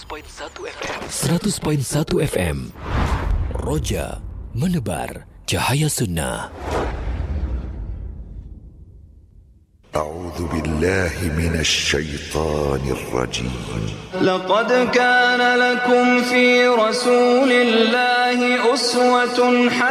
100.1 FM. 100.1 FM. Roja menebar cahaya sunnah. أعوذ بالله من الشيطان الرجيم. لقد كان لكم في رسول الله أسوة حسنة